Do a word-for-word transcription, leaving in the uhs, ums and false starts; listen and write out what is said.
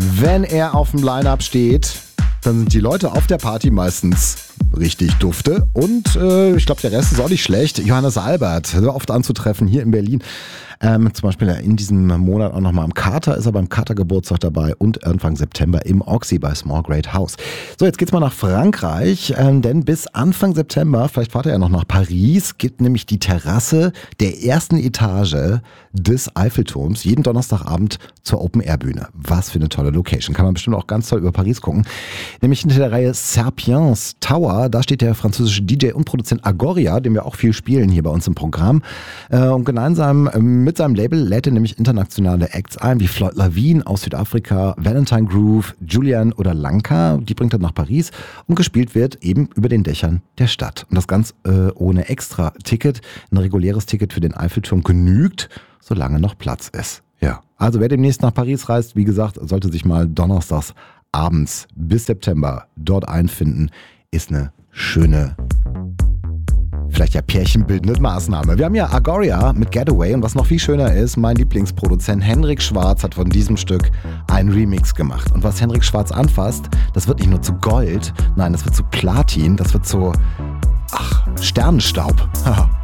Wenn er auf dem Line-Up steht, dann sind die Leute auf der Party meistens richtig dufte. Und äh, ich glaube, der Rest ist auch nicht schlecht. Johannes Albert, oft anzutreffen hier in Berlin. Ähm, zum Beispiel in diesem Monat auch nochmal am Kater, ist er beim Kater-Geburtstag dabei und Anfang September im Oxy bei Small Great House. So, jetzt geht's mal nach Frankreich, ähm, denn bis Anfang September, vielleicht fahrt er ja noch nach Paris, gibt nämlich die Terrasse der ersten Etage des Eiffelturms jeden Donnerstagabend zur Open-Air-Bühne. Was für eine tolle Location. Kann man bestimmt auch ganz toll über Paris gucken. Nämlich hinter der Reihe Serpiens Tower, da steht der französische D J und Produzent Agoria, den wir auch viel spielen hier bei uns im Programm. Äh, und gemeinsam ähm, mit seinem Label lädt er nämlich internationale Acts ein, wie Floyd Lavine aus Südafrika, Valentine Groove, Julian oder Lanka. Die bringt er nach Paris und gespielt wird eben über den Dächern der Stadt. Und das ganz äh, ohne extra Ticket. Ein reguläres Ticket für den Eiffelturm genügt, solange noch Platz ist. Ja, also wer demnächst nach Paris reist, wie gesagt, sollte sich mal donnerstags abends bis September dort einfinden. Ist eine schöne, vielleicht ja pärchenbildende Maßnahme. Wir haben ja Agoria mit Getaway und was noch viel schöner ist, mein Lieblingsproduzent Henrik Schwarz hat von diesem Stück einen Remix gemacht. Und was Henrik Schwarz anfasst, das wird nicht nur zu Gold, nein, das wird zu Platin, das wird zu, ach, Sternenstaub. Haha.